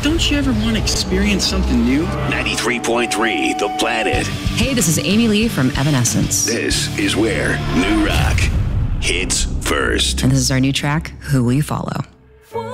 Don't you ever want to experience something new? 93.3 The Planet. Hey, this is Amy Lee from Evanescence. This is where new rock hits first. And this is our new track, Who We Follow.